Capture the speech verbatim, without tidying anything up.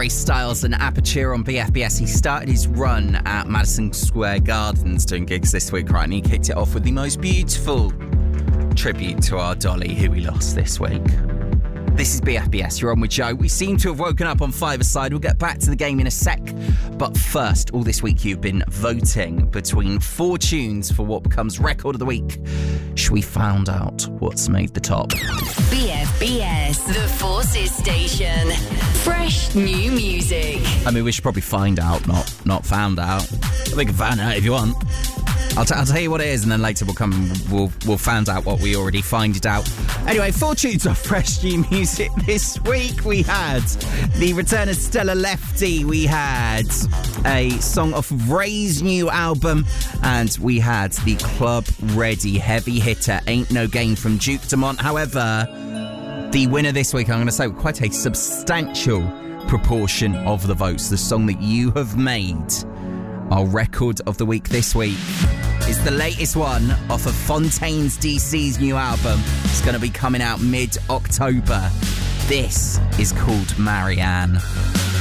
Harry Styles and Aperture on B F B S. He started his run at Madison Square Gardens doing gigs this week, right? And he kicked it off with the most beautiful tribute to our Dolly, who we lost this week. This is B F B S, you're on with Joe. We seem to have woken up on five-a-side. We'll get back to the game in a sec. But first, all this week you've been voting between four tunes for what becomes Record of the Week. Should we find out what's made the top? B F B S, the Forces Station. Fresh new music. I mean, we should probably find out, not not found out. We can find out if you want. I'll, t- I'll tell you what it is, and then later we'll come. We'll we'll find out what we already finded out. Anyway, four tunes of fresh new music this week. We had the return of Stella Lefty. We had a song off of Ray's new album, and we had the Club Ready heavy hitter "Ain't No Game" from Duke Dumont. However, the winner this week, I'm going to say, with quite a substantial proportion of the votes, the song that you have made our Record of the Week this week is the latest one off of Fontaines D C's new album. It's going to be coming out mid-October. This is called Marianne.